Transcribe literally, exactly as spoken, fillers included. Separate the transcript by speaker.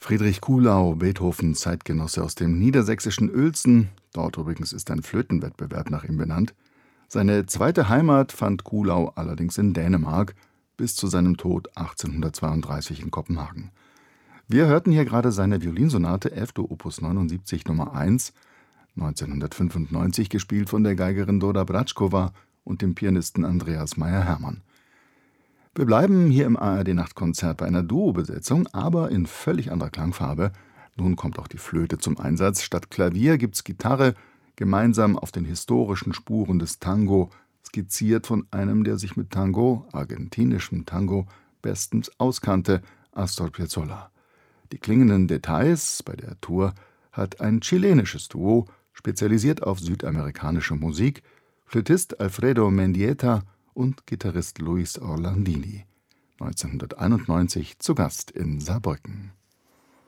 Speaker 1: Friedrich Kuhlau, Beethovens Zeitgenosse aus dem niedersächsischen Uelzen, dort übrigens ist ein Flötenwettbewerb nach ihm benannt. Seine zweite Heimat fand Kuhlau allerdings in Dänemark, bis zu seinem Tod achtzehnhundertzweiunddreißig in Kopenhagen. Wir hörten hier gerade seine Violinsonate F-Dur Opus neunundsiebzig Nummer eins, neunzehnhundertfünfundneunzig gespielt von der Geigerin Dora Bračková und dem Pianisten Andreas Meyer-Hermann. Wir bleiben hier im A R D-Nachtkonzert bei einer Duo-Besetzung, aber in völlig anderer Klangfarbe. Nun kommt auch die Flöte zum Einsatz. Statt Klavier gibt's Gitarre, gemeinsam auf den historischen Spuren des Tango, skizziert von einem, der sich mit Tango, argentinischem Tango, bestens auskannte, Astor Piazzolla. Die klingenden Details bei der Tour hat ein chilenisches Duo, spezialisiert auf südamerikanische Musik, Flötist Alfredo Mendieta und Gitarrist Luis Orlandini. neunzehnhunderteinundneunzig zu Gast in Saarbrücken.